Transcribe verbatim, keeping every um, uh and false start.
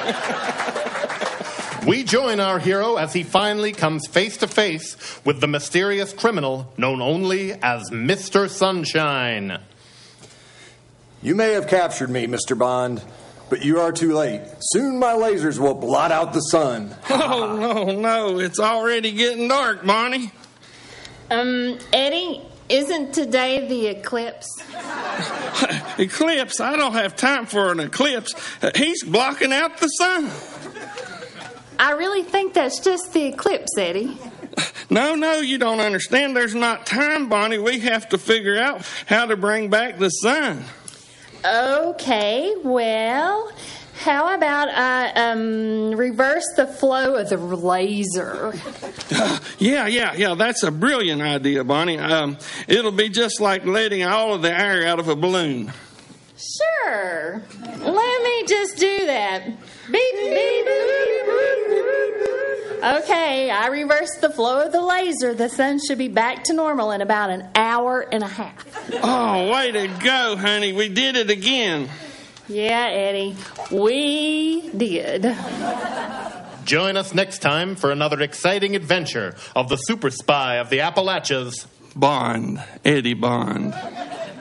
We join our hero as he finally comes face to face with the mysterious criminal known only as Mister Sunshine. You may have captured me, Mister Bond, but you are too late. Soon my lasers will blot out the sun. Oh, no, no. It's already getting dark, Bonnie. Um, Eddie, isn't today the eclipse? Eclipse? I don't have time for an eclipse. He's blocking out the sun. I really think that's just the eclipse, Eddie. No, no, you don't understand. There's not time, Bonnie. We have to figure out how to bring back the sun. Okay, well, how about I um, reverse the flow of the laser? Uh, yeah, yeah, yeah, that's a brilliant idea, Bonnie. Um, it'll be just like letting all of the air out of a balloon. Sure. Let me just do that. Beep, beep, beep. Okay, I reversed the flow of the laser. The sun should be back to normal in about an hour and a half. Oh, way to go, honey. We did it again. Yeah, Eddie, we did. Join us next time for another exciting adventure of the super spy of the Appalachians, Bond, Eddie Bond.